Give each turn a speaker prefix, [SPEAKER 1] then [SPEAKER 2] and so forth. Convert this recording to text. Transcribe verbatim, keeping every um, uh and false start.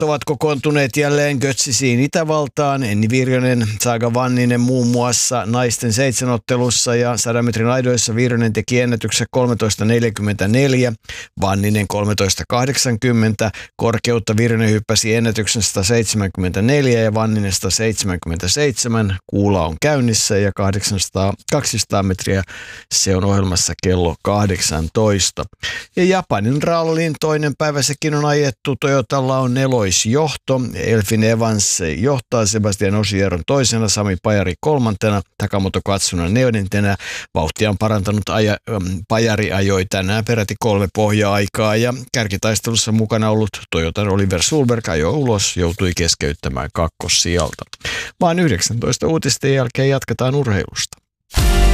[SPEAKER 1] ovat kokoontuneet jälleen Götzisiin Itävaltaan. Enni Virjonen, Saga Vanninen muun muassa naisten seitsemänottelussa ja sadan metrin aidoissa Virjonen teki ennätyksen kolmetoista neljäkymmentäneljä, Vanninen kolmetoista kahdeksankymmentä. Korkeutta Virjonen hyppäsi ennätyksen sata seitsemänkymmentäneljä ja Vanninen sata seitsemänkymmentäseitsemän. Kuula on käynnissä ja kahdeksansataa, kaksisataa metriä se on ohjelmassa kello kahdeksantoista. Ja Japanin rallin toinen päivä sekin on ajettu. Toyotalla on neloisjohto. Elfin Evans johtaa, Sebastian Ogier on toisena, Sami Pajari kolmantena, Takamoto Katsunen neljäntenä. Vauhtia on parantanut aja, Pajari ajoi tänään peräti kolme pohja-aikaa ja kärkitaistelussa mukana ollut Toyotan Oliver Sulberg ajoi ulos, joutui keskeyttämään kakkossijalta. Vaan yhdeksäntoista uutisten jälkeen jatketaan urheilusta.